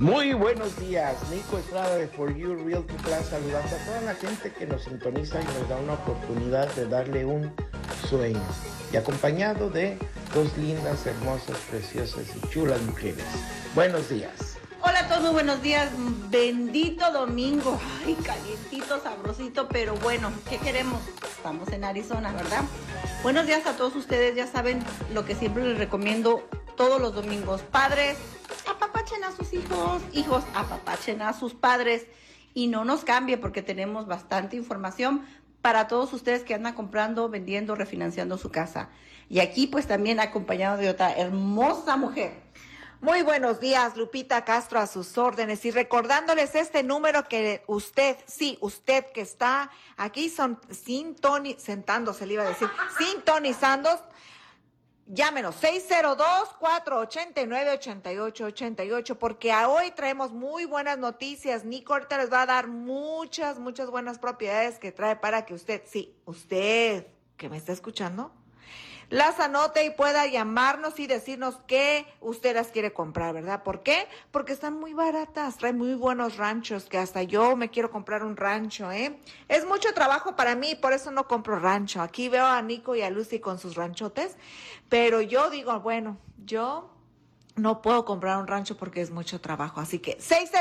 Muy buenos días, Nico Estrada de For You Realty Plan, saludando a toda la gente que nos sintoniza y nos da una oportunidad de darle un sueño. Y acompañado de dos lindas, hermosas, preciosas y chulas mujeres. Buenos días. Hola a todos, muy buenos días. Bendito domingo. Ay, calientito, sabrosito, pero bueno, ¿qué queremos? Estamos en Arizona, ¿verdad? Buenos días a todos ustedes. Ya saben lo que siempre les recomiendo todos los domingos. Padres, apapachen a sus hijos. Hijos, apapachen a sus padres. Y no nos cambie porque tenemos bastante información para todos ustedes que andan comprando, vendiendo, refinanciando su casa. Y aquí pues también acompañado de otra hermosa mujer. Muy buenos días, Lupita Castro, a sus órdenes, y recordándoles este número que usted que está aquí sintonizando, llámenos 602-489-8888, porque hoy traemos muy buenas noticias. Nico ahorita les va a dar muchas buenas propiedades que trae para que usted que me está escuchando, las anote y pueda llamarnos y decirnos que usted las quiere comprar, ¿verdad? ¿Por qué? Porque están muy baratas, traen muy buenos ranchos, que hasta yo me quiero comprar un rancho, ¿eh? Es mucho trabajo para mí, por eso no compro rancho. Aquí veo a Nico y a Lucy con sus ranchotes, pero yo digo, bueno, yo no puedo comprar un rancho porque es mucho trabajo. Así que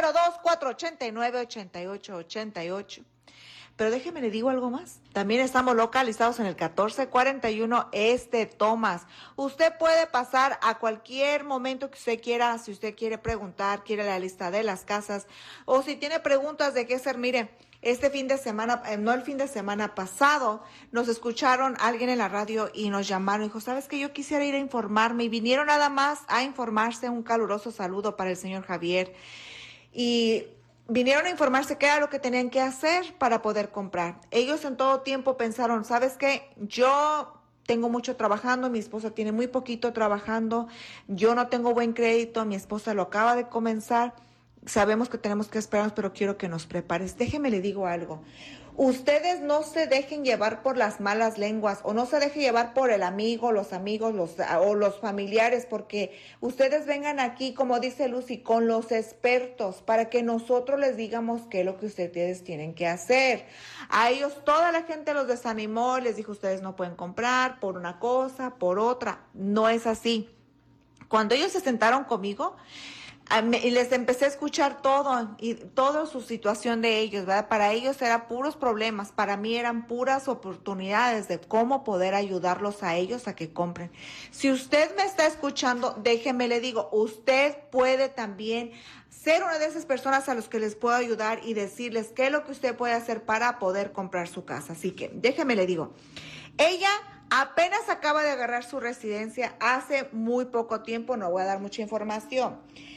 602-489-8888. Pero déjeme le digo algo más. También estamos localizados en el 1441 Thomas. Usted puede pasar a cualquier momento que usted quiera, si usted quiere preguntar, quiere la lista de las casas, o si tiene preguntas de qué hacer. Mire, este fin de semana, no el fin de semana pasado, nos escucharon alguien en la radio y nos llamaron y dijo, ¿sabes qué? Yo quisiera ir a informarme, y vinieron nada más a informarse. Un caluroso saludo para el señor Javier. Y vinieron a informarse qué era lo que tenían que hacer para poder comprar. Ellos en todo tiempo pensaron, ¿sabes qué? Yo tengo mucho trabajando, mi esposa tiene muy poquito trabajando, yo no tengo buen crédito, mi esposa lo acaba de comenzar, sabemos que tenemos que esperarnos, pero quiero que nos prepares. Déjeme le digo algo. Ustedes no se dejen llevar por las malas lenguas, o no se dejen llevar por el amigo, los amigos, o los familiares, porque ustedes vengan aquí, como dice Lucy, con los expertos, para que nosotros les digamos qué es lo que ustedes tienen que hacer. A ellos toda la gente los desanimó, les dijo, ustedes no pueden comprar por una cosa, por otra. No es así. Cuando ellos se sentaron conmigo, y les empecé a escuchar todo, y toda su situación de ellos, ¿verdad? Para ellos eran puros problemas, para mí eran puras oportunidades de cómo poder ayudarlos a ellos a que compren. Si usted me está escuchando, déjeme le digo, usted puede también ser una de esas personas a los que les puedo ayudar y decirles qué es lo que usted puede hacer para poder comprar su casa. Así que déjeme le digo, ella apenas acaba de agarrar su residencia hace muy poco tiempo, no voy a dar mucha información.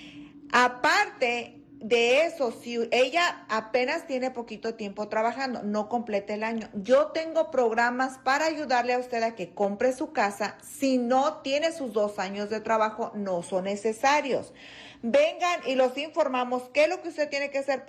Aparte de eso, si ella apenas tiene poquito tiempo trabajando, no completa el año, yo tengo programas para ayudarle a usted a que compre su casa. Si no tiene sus 2 años de trabajo, no son necesarios. Vengan y los informamos qué es lo que usted tiene que hacer